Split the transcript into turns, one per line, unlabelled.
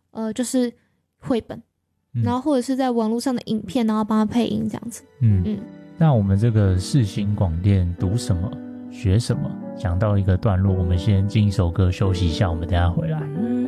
就是绘本，然后或者是在网络上的影片，然后帮他配音这样子。
那我们这个世新广电读什么学什么讲到一个段落，我们先进一首歌休息一下，我们等一下回来。